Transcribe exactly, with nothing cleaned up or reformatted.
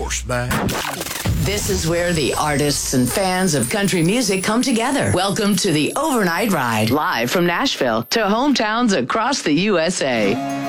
horseback. This is where the artists and fans of country music come together. Welcome to the Overnight Ride, live from Nashville to hometowns across the U S A.